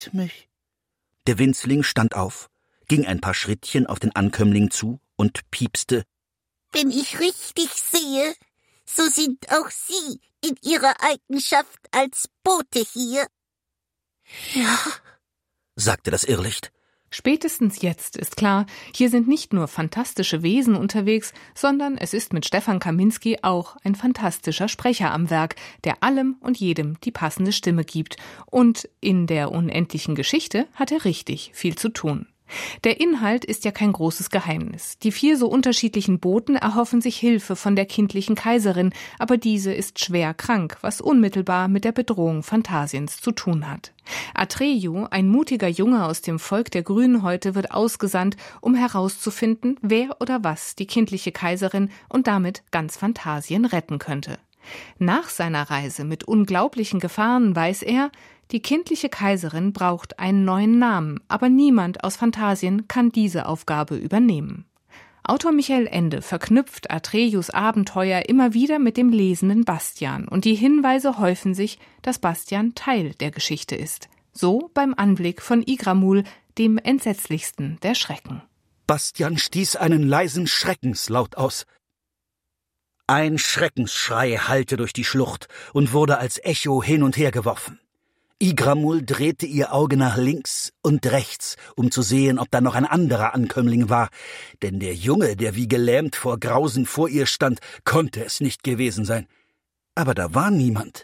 mich. Der Winzling stand auf, ging ein paar Schrittchen auf den Ankömmling zu und piepste. Wenn ich richtig sehe, so sind auch Sie in Ihrer Eigenschaft als Bote hier. Ja, sagte das Irrlicht. Spätestens jetzt ist klar, hier sind nicht nur fantastische Wesen unterwegs, sondern es ist mit Stefan Kaminski auch ein fantastischer Sprecher am Werk, der allem und jedem die passende Stimme gibt. Und in der unendlichen Geschichte hat er richtig viel zu tun. Der Inhalt ist ja kein großes Geheimnis. Die 4 so unterschiedlichen Boten erhoffen sich Hilfe von der kindlichen Kaiserin, aber diese ist schwer krank, was unmittelbar mit der Bedrohung Phantasiens zu tun hat. Atreyu, ein mutiger Junge aus dem Volk der Grünhäute, wird ausgesandt, um herauszufinden, wer oder was die kindliche Kaiserin und damit ganz Phantasien retten könnte. Nach seiner Reise mit unglaublichen Gefahren weiß er, die kindliche Kaiserin braucht einen neuen Namen, aber niemand aus Phantasien kann diese Aufgabe übernehmen. Autor Michael Ende verknüpft Atreyus Abenteuer immer wieder mit dem lesenden Bastian und die Hinweise häufen sich, dass Bastian Teil der Geschichte ist. So beim Anblick von Igramul, dem entsetzlichsten der Schrecken. Bastian stieß einen leisen Schreckenslaut aus. Ein Schreckensschrei hallte durch die Schlucht und wurde als Echo hin und her geworfen. Igramul drehte ihr Auge nach links und rechts, um zu sehen, ob da noch ein anderer Ankömmling war, denn der Junge, der wie gelähmt vor Grausen vor ihr stand, konnte es nicht gewesen sein. Aber da war niemand.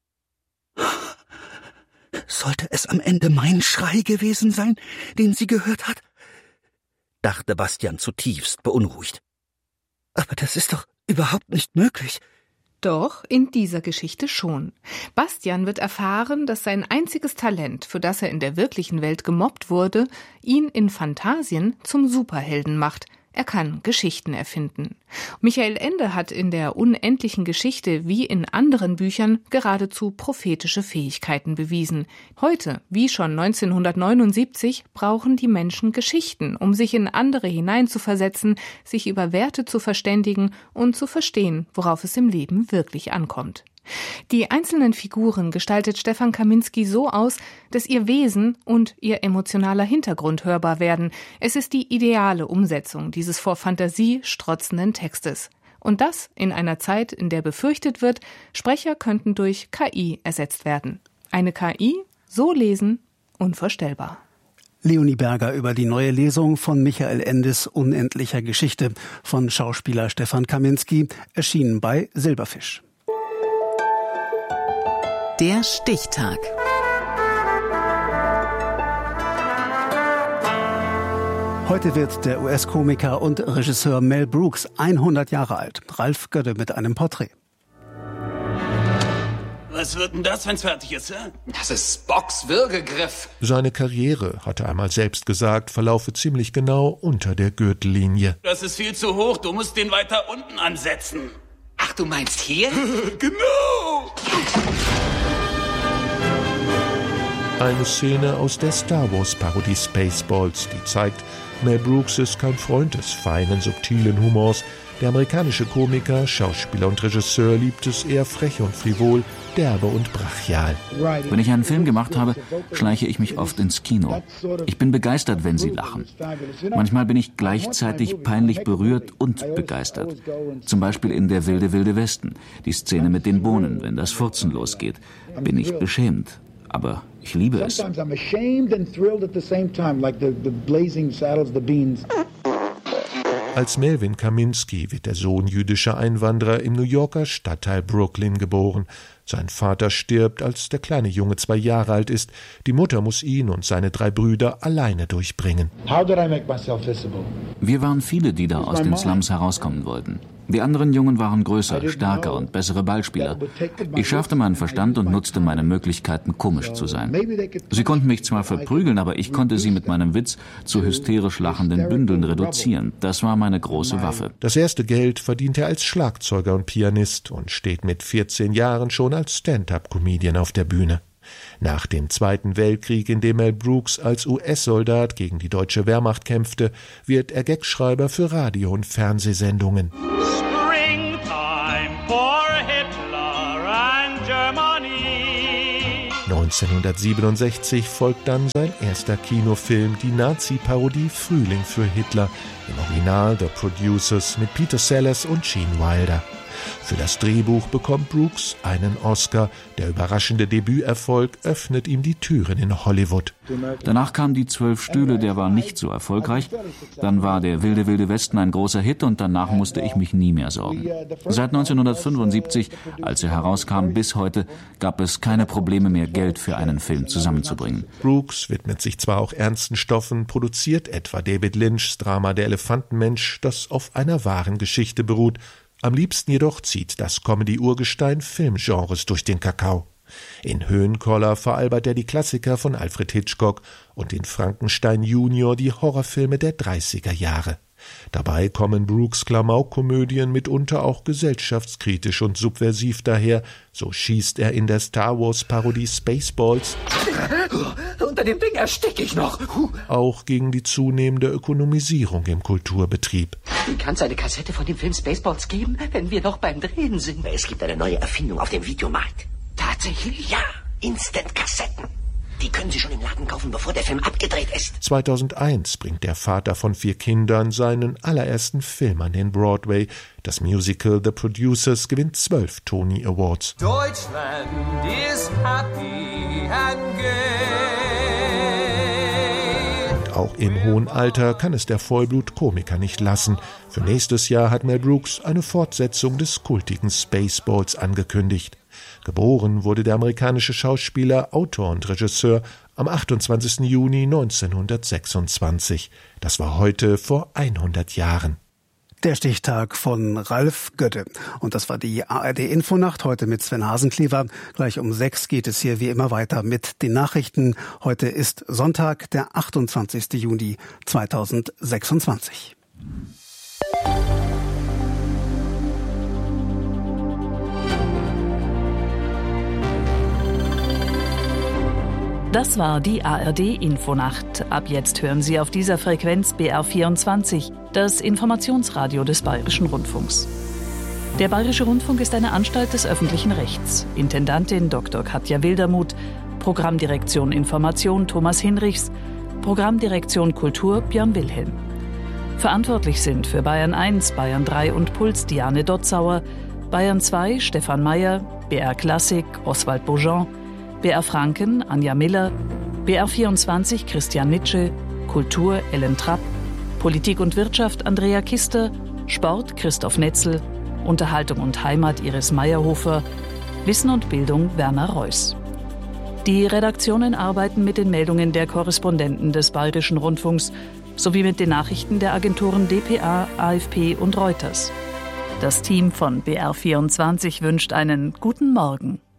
Sollte es am Ende mein Schrei gewesen sein, den sie gehört hat? Dachte Bastian zutiefst beunruhigt. Aber das ist doch überhaupt nicht möglich. Doch, in dieser Geschichte schon. Bastian wird erfahren, dass sein einziges Talent, für das er in der wirklichen Welt gemobbt wurde, ihn in Phantasien zum Superhelden macht. Er kann Geschichten erfinden. Michael Ende hat in der unendlichen Geschichte wie in anderen Büchern geradezu prophetische Fähigkeiten bewiesen. Heute, wie schon 1979, brauchen die Menschen Geschichten, um sich in andere hineinzuversetzen, sich über Werte zu verständigen und zu verstehen, worauf es im Leben wirklich ankommt. Die einzelnen Figuren gestaltet Stefan Kaminski so aus, dass ihr Wesen und ihr emotionaler Hintergrund hörbar werden. Es ist die ideale Umsetzung dieses vor Fantasie strotzenden Textes. Und das in einer Zeit, in der befürchtet wird, Sprecher könnten durch KI ersetzt werden. Eine KI, so lesen, unvorstellbar. Leonie Berger über die neue Lesung von Michael Endes Unendlicher Geschichte von Schauspieler Stefan Kaminski, erschienen bei Silberfisch. Der Stichtag. Heute wird der US-Komiker und Regisseur Mel Brooks 100 Jahre alt. Ralf Gödde mit einem Porträt. Was wird denn das, wenn's fertig ist, hä? Das ist Spocks Würgegriff. Seine Karriere, hat er einmal selbst gesagt, verlaufe ziemlich genau unter der Gürtellinie. Das ist viel zu hoch, du musst den weiter unten ansetzen. Ach, du meinst hier? Genau! Eine Szene aus der Star-Wars-Parodie Spaceballs, die zeigt, Mel Brooks ist kein Freund des feinen, subtilen Humors. Der amerikanische Komiker, Schauspieler und Regisseur liebt es eher frech und frivol, derbe und brachial. Wenn ich einen Film gemacht habe, schleiche ich mich oft ins Kino. Ich bin begeistert, wenn sie lachen. Manchmal bin ich gleichzeitig peinlich berührt und begeistert. Zum Beispiel in Der wilde, wilde Westen. Die Szene mit den Bohnen, wenn das Furzen losgeht. Bin ich beschämt. Aber ich liebe es. Als Melvin Kaminski wird der Sohn jüdischer Einwanderer im New Yorker Stadtteil Brooklyn geboren. Sein Vater stirbt, als der kleine Junge 2 Jahre alt ist. Die Mutter muss ihn und seine 3 Brüder alleine durchbringen. Wir waren viele, die da aus den Slums herauskommen wollten. Die anderen Jungen waren größer, stärker und bessere Ballspieler. Ich schärfte meinen Verstand und nutzte meine Möglichkeiten, komisch zu sein. Sie konnten mich zwar verprügeln, aber ich konnte sie mit meinem Witz zu hysterisch lachenden Bündeln reduzieren. Das war meine große Waffe. Das erste Geld verdient er als Schlagzeuger und Pianist und steht mit 14 Jahren schon als Stand-up-Comedian auf der Bühne. Nach dem Zweiten Weltkrieg, in dem Mel Brooks als US-Soldat gegen die deutsche Wehrmacht kämpfte, wird er Gagschreiber für Radio- und Fernsehsendungen. 1967 folgt dann sein erster Kinofilm, die Nazi-Parodie Frühling für Hitler, im Original The Producers mit Peter Sellers und Gene Wilder. Für das Drehbuch bekommt Brooks einen Oscar. Der überraschende Debüterfolg öffnet ihm die Türen in Hollywood. Danach kam die 12 Stühle, der war nicht so erfolgreich. Dann war der Wilde Wilde Westen ein großer Hit und danach musste ich mich nie mehr sorgen. Seit 1975, als er herauskam, bis heute gab es keine Probleme mehr, Geld für einen Film zusammenzubringen. Brooks widmet sich zwar auch ernsten Stoffen, produziert etwa David Lynchs Drama Der Elefantenmensch, das auf einer wahren Geschichte beruht. Am liebsten jedoch zieht das Comedy-Urgestein Filmgenres durch den Kakao. In Höhenkoller veralbert er die Klassiker von Alfred Hitchcock und in Frankenstein Junior die Horrorfilme der 30er Jahre. Dabei kommen Brooks Klamaukkomödien mitunter auch gesellschaftskritisch und subversiv daher. So schießt er in der Star-Wars-Parodie Spaceballs Unter dem Ding ersticke ich noch. Auch gegen die zunehmende Ökonomisierung im Kulturbetrieb. Wie kann es eine Kassette von dem Film Spaceballs geben, wenn wir noch beim Drehen sind? Es gibt eine neue Erfindung auf dem Videomarkt. Tatsächlich? Ja, Instant-Kassetten. Die können Sie schon im Laden kaufen, bevor der Film abgedreht ist. 2001 bringt der Vater von 4 Kindern seinen allerersten Film an den Broadway. Das Musical The Producers gewinnt 12 Tony Awards. Deutschland is happy and gay. Und auch im hohen Alter kann es der Vollblut-Komiker nicht lassen. Für nächstes Jahr hat Mel Brooks eine Fortsetzung des kultigen Spaceballs angekündigt. Geboren wurde der amerikanische Schauspieler, Autor und Regisseur am 28. Juni 1926. Das war heute vor 100 Jahren. Der Stichtag von Ralf Götte. Und das war die ARD-Infonacht, heute mit Sven Hasenclever. Gleich um 6 geht es hier wie immer weiter mit den Nachrichten. Heute ist Sonntag, der 28. Juni 2026. Das war die ARD-Infonacht. Ab jetzt hören Sie auf dieser Frequenz BR24, das Informationsradio des Bayerischen Rundfunks. Der Bayerische Rundfunk ist eine Anstalt des öffentlichen Rechts. Intendantin Dr. Katja Wildermuth, Programmdirektion Information Thomas Hinrichs, Programmdirektion Kultur Björn Wilhelm. Verantwortlich sind für Bayern 1, Bayern 3 und Puls Diane Dotzauer, Bayern 2 Stefan Mayer, BR Klassik Oswald Beaujean, BR Franken Anja Miller, BR24 Christian Nitsche, Kultur Ellen Trapp, Politik und Wirtschaft Andrea Kister, Sport Christoph Netzel, Unterhaltung und Heimat Iris Meyerhofer, Wissen und Bildung Werner Reuss. Die Redaktionen arbeiten mit den Meldungen der Korrespondenten des Bayerischen Rundfunks sowie mit den Nachrichten der Agenturen dpa, AFP und Reuters. Das Team von BR24 wünscht einen guten Morgen.